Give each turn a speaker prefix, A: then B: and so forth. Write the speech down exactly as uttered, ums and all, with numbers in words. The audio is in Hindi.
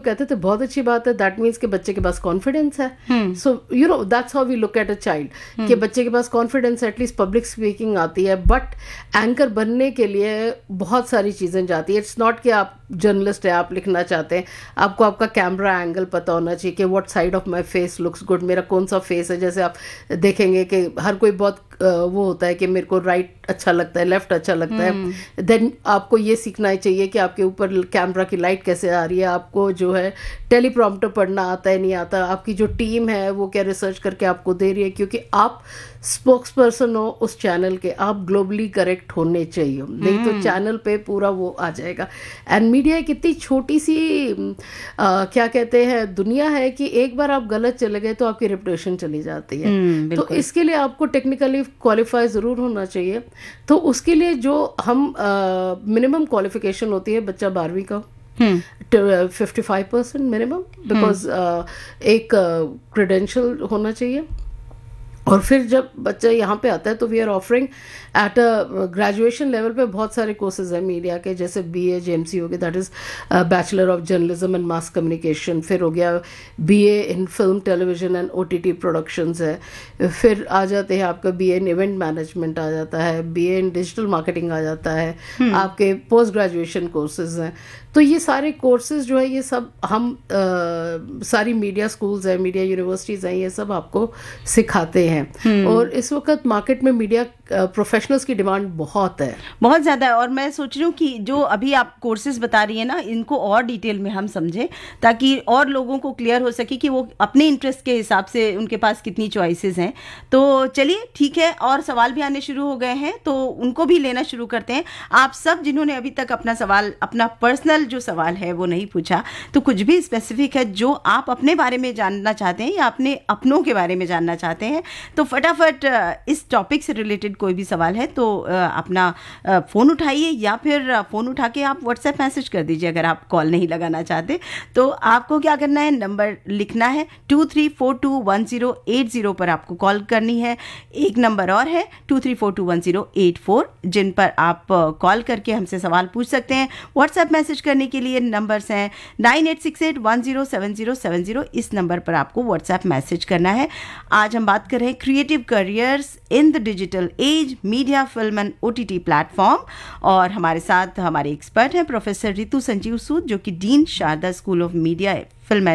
A: कहते थे बहुत अच्छी बात है, दैट मीन्स कि बच्चे के पास कॉन्फिडेंस है. So you know that's how we look at a child कि बच्चे के पास कॉन्फिडेंस है, एटलीस्ट पब्लिक स्पीकिंग आती है. बट एंकर बनने के लिए बहुत सारी चीज़ें जाती है. इट्स नॉट कि आप जर्नलिस्ट है, आप लिखना चाहते हैं, आपको आपका कैमरा एंगल पता होना चाहिए कि what side of my face looks good, मेरा कौन सा फेस है. जैसे आप देखेंगे कि हर कोई बहुत वो होता है कि मेरे को राइट अच्छा लगता है, लेफ्ट अच्छा लगता है. देन आपको ये सीखना ही चाहिए कि आपके ऊपर कैमरा की लाइट कैसे आ रही है, आपको जो है टेलीप्रॉम्प्टर पढ़ना आता है नहीं आता, आपकी जो टीम है वो क्या रिसर्च करके आपको दे रही है, क्योंकि आप स्पोक्स पर्सन हो उस चैनल के, आप ग्लोबली करेक्ट होने चाहिए, नहीं तो चैनल पे पूरा वो आ जाएगा. एंड मीडिया एक इतनी छोटी सी आ, क्या कहते हैं दुनिया है कि एक बार आप गलत चले गए तो आपकी रेपुटेशन चली जाती है. तो इसके लिए आपको टेक्निकली क्वालिफाई ज़रूर होना चाहिए. तो उसके लिए जो हम मिनिमम क्वालिफिकेशन होती है, बच्चा बारहवीं का fifty five percent minimum, because एक क्रेडेंशियल uh, होना चाहिए. और फिर जब बच्चा यहाँ पे आता है तो we are offering at a graduation level पे बहुत सारे कोर्सेज हैं मीडिया के, जैसे बी ए जे एम सी हो गया, that is bachelor of journalism and mass communication. फिर हो गया B A in film television and O T T productions है. फिर आ जाते हैं आपका बी ए इन इवेंट मैनेजमेंट आ जाता है, बी ए इन डिजिटल मार्केटिंग आ जाता है, आपके पोस्ट ग्रेजुएशन कोर्सेज हैं. तो ये सारे कोर्सेज जो है ये सब हम आ, सारी मीडिया स्कूल्स हैं, मीडिया यूनिवर्सिटीज़ हैं, ये सब आपको सिखाते हैं. और इस वक्त मार्केट में मीडिया प्रोफेशनल्स की डिमांड बहुत है,
B: बहुत ज़्यादा है. और मैं सोच रही हूँ कि जो अभी आप कोर्सेज बता रही हैं ना, इनको और डिटेल में हम समझें ताकि और लोगों को क्लियर हो सके कि वो अपने इंटरेस्ट के हिसाब से उनके पास कितनी चॉइसेस हैं. तो चलिए ठीक है, और सवाल भी आने शुरू हो गए हैं तो उनको भी लेना शुरू करते हैं. आप सब जिन्होंने अभी तक अपना सवाल, अपना पर्सनल जो सवाल है वो नहीं पूछा, तो कुछ भी स्पेसिफिक है जो आप अपने बारे में जानना चाहते हैं या अपने अपनों के बारे में जानना चाहते हैं, तो फटाफट इस टॉपिक से रिलेटेड कोई भी सवाल है तो अपना फ़ोन उठाइए या फिर फ़ोन उठा के आप व्हाट्सएप मैसेज कर दीजिए. अगर आप कॉल नहीं लगाना चाहते तो आपको क्या करना है, नंबर लिखना है to three four to one zero eight zero पर आपको कॉल करनी है. एक नंबर और है to three four to one zero eight four, जिन पर आप कॉल करके हमसे सवाल पूछ सकते हैं. व्हाट्सएप मैसेज करने के लिए नंबर्स हैं nine eight six eight one zero seven zero seven zero. इस नंबर पर आपको व्हाट्सएप मैसेज करना है. आज हम बात कर रहे हैं creative careers in the digital age, media, film and O T T platform. और हमारे साथ हमारे एक्सपर्ट हैं प्रोफेसर रितु संजीव सूद, जो कि dean Sharda school of media, film